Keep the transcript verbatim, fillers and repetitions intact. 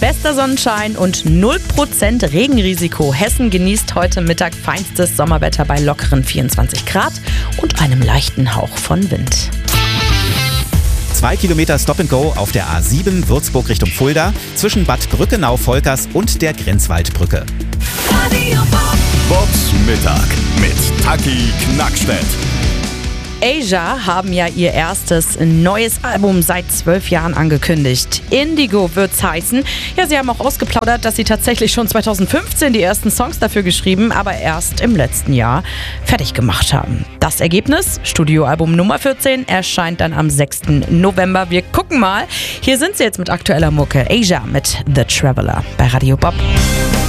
bester Sonnenschein und null Prozent Regenrisiko. Hessen genießt heute Mittag feinstes Sommerwetter bei lockeren vierundzwanzig Grad und einem leichten Hauch von Wind. Zwei Kilometer Stop-and-Go auf der A sieben Würzburg Richtung Fulda zwischen Bad Brückenau-Volkers und der Grenzwaldbrücke. Bobs Mittag mit Taki Knackstedt. Asia haben ja ihr erstes neues Album seit zwölf Jahren angekündigt. Indigo wird's heißen. Ja, sie haben auch ausgeplaudert, dass sie tatsächlich schon zweitausendfünfzehn die ersten Songs dafür geschrieben, aber erst im letzten Jahr fertig gemacht haben. Das Ergebnis, Studioalbum Nummer vierzehn, erscheint dann am sechsten November. Wir gucken mal. Hier sind sie jetzt mit aktueller Mucke. Asia mit The Traveler bei Radio Bob.